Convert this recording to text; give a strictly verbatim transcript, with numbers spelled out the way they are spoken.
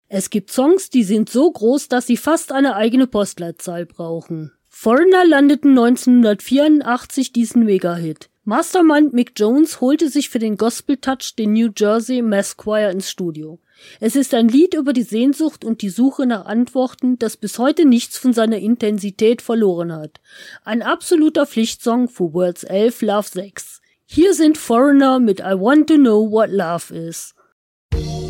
Es gibt Songs, die sind so groß, dass sie fast eine eigene Postleitzahl brauchen. Foreigner landeten neunzehnhundertvierundachtzig diesen Mega-Hit. Mastermind Mick Jones holte sich für den Gospel-Touch den New Jersey Mass Choir ins Studio. Es ist ein Lied über die Sehnsucht und die Suche nach Antworten, das bis heute nichts von seiner Intensität verloren hat. Ein absoluter Pflichtsong für World's elf Love sechs. Hier sind Foreigner mit I Want to Know What Love Is.